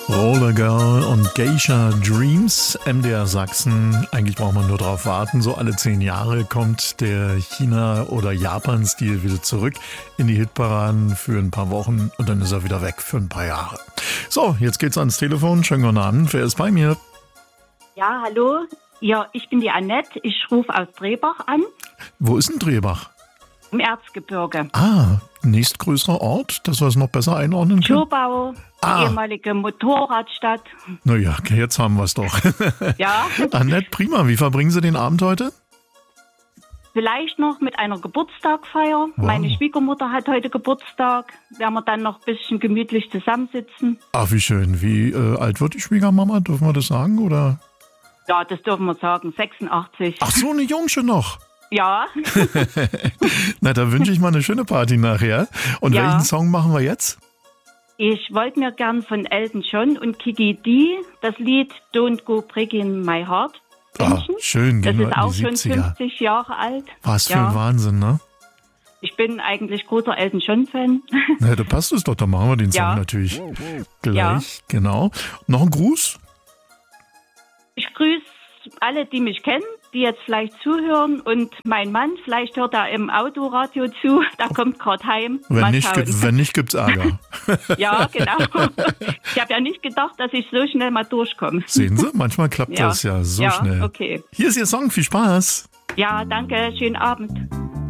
Roller Girl und Geisha Dreams, MDR Sachsen. Eigentlich braucht man nur drauf warten. So alle 10 Jahre kommt der China- oder Japan-Stil wieder zurück in die Hitparaden für ein paar Wochen und dann ist er wieder weg für ein paar Jahre. So, jetzt geht's ans Telefon. Schönen guten Abend. Wer ist bei mir? Ja, hallo. Ja, ich bin die Annette. Ich rufe aus Drehbach an. Wo ist denn Drehbach? Im Erzgebirge. Ah, nächstgrößerer Ort, dass wir es noch besser einordnen können? Schobau, die ehemalige Motorradstadt. Naja, jetzt haben wir es doch. Ja. Annette, prima. Wie verbringen Sie den Abend heute? Vielleicht noch mit einer Geburtstagfeier. Wow. Meine Schwiegermutter hat heute Geburtstag. Werden wir dann noch ein bisschen gemütlich zusammensitzen. Ach, wie schön. Wie alt wird die Schwiegermama? Dürfen wir das sagen, oder? Ja, das dürfen wir sagen. 86. Ach so, eine Jungsche noch. Ja. Na, da wünsche ich mal eine schöne Party nachher. Und Ja. welchen Song machen wir jetzt? Ich wollte mir gern von Elton John und Kiki D das Lied Don't Go Breaking My Heart wünschen. Schön, Das gehen wir ist in auch die schon 70er. 50 Jahre alt. Was für ein Wahnsinn, ne? Ich bin eigentlich großer Elton John-Fan. Na, da passt es doch, dann machen wir den Song Ja. natürlich gleich. Ja. Genau. Noch ein Gruß? Ich grüße alle, die mich kennen, die jetzt vielleicht zuhören. Und mein Mann, vielleicht hört er im Autoradio zu. Der kommt gerade heim. Wenn Mal nicht, schauen. wenn nicht, gibt's Ärger. Ja, genau. Ich habe ja nicht gedacht, dass ich so schnell mal durchkomme. Sehen Sie, manchmal klappt Ja. das ja so Ja, schnell. okay. Hier ist Ihr Song, viel Spaß. Ja, danke. Schönen Abend.